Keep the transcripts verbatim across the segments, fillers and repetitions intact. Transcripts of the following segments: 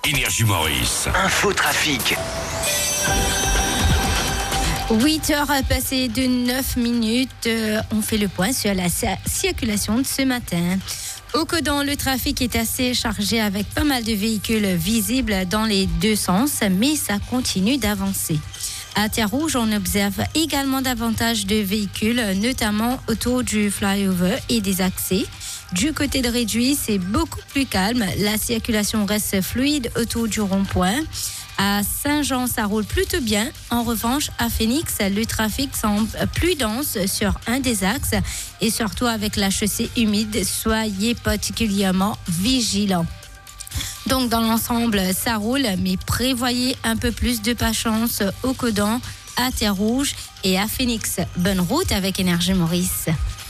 Énergie Maurice. Info trafic. huit heures passées de neuf minutes. Euh, on fait le point sur la circulation de ce matin. Au Codan, le trafic est assez chargé avec pas mal de véhicules visibles dans les deux sens, mais ça continue d'avancer. À Terre-Rouge, on observe également davantage de véhicules, notamment autour du flyover et des accès. Du côté de Réduit, c'est beaucoup plus calme. La circulation reste fluide autour du rond-point. À Saint-Jean, ça roule plutôt bien. En revanche, à Phoenix, le trafic semble plus dense sur un des axes et surtout avec la chaussée humide. Soyez particulièrement vigilants. Donc, dans l'ensemble, ça roule, mais prévoyez un peu plus de patience au Codan, à Terre-Rouge et à Phoenix. Bonne route avec Énergie Maurice.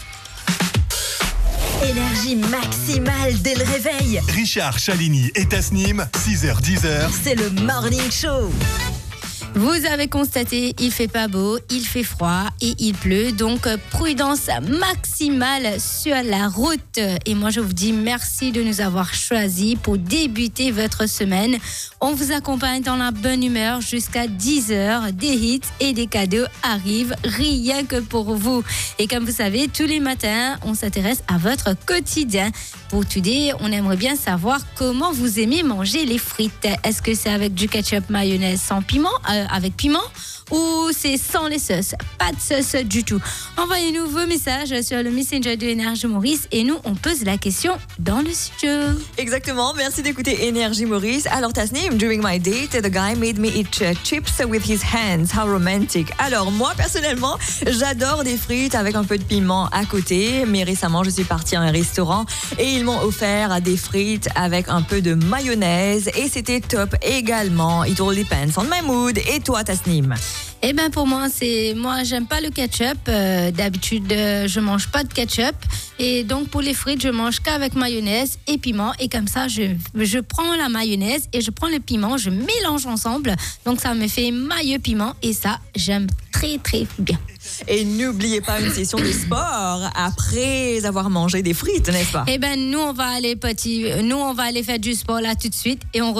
Énergie maximale dès le réveil. Richard, Chalini et Tasnim, six heures dix. C'est le Morning Show. Vous avez constaté, il fait pas beau, il fait froid et il pleut. Donc, prudence maximale sur la route. Et moi, je vous dis merci de nous avoir choisis pour débuter votre semaine. On vous accompagne dans la bonne humeur jusqu'à dix heures. Des hits et des cadeaux arrivent rien que pour vous. Et comme vous savez, tous les matins, on s'intéresse à votre quotidien. Pour Today, on aimerait bien savoir comment vous aimez manger les frites. Est-ce que c'est avec du ketchup mayonnaise sans piment, euh, avec piment, ou c'est sans les sauces? Pas de sauce du tout. Envoyez-nous vos messages sur le Messenger de Énergie Maurice et nous, on pose la question dans le studio. Exactement, merci d'écouter Énergie Maurice. Alors Tasnim, during my date, the guy made me eat chips with his hands. How romantic. Alors moi, personnellement, j'adore des frites avec un peu de piment à côté. Mais récemment, je suis partie à un restaurant et ils m'ont offert des frites avec un peu de mayonnaise et c'était top également. It all depends on my mood. Et toi, Tasnim? Eh ben pour moi, c'est moi j'aime pas le ketchup. Euh, d'habitude, euh, je mange pas de ketchup et donc pour les frites, je mange qu'avec mayonnaise et piment et comme ça, je je prends la mayonnaise et je prends le piment, je mélange ensemble. Donc ça me fait mayo piment et ça j'aime très très bien. Et n'oubliez pas une session de sport après avoir mangé des frites, n'est-ce pas? Eh ben nous on va aller petit, nous on va aller faire du sport là tout de suite et on